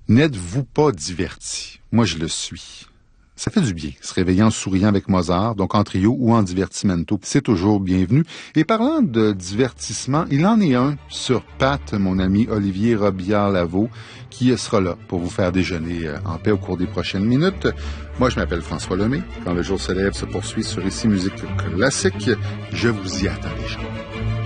N'êtes-vous pas diverti? Moi, je le suis. Ça fait du bien, se réveiller en souriant avec Mozart, donc en trio ou en divertimento, c'est toujours bienvenu. Et parlant de divertissement, il en est un sur Pat, mon ami Olivier Robillard-Lavaux, qui sera là pour vous faire déjeuner en paix au cours des prochaines minutes. Moi, je m'appelle François Lemay. Quand le jour se lève se poursuit sur Ici Musique Classique. Je vous y attends, les gens.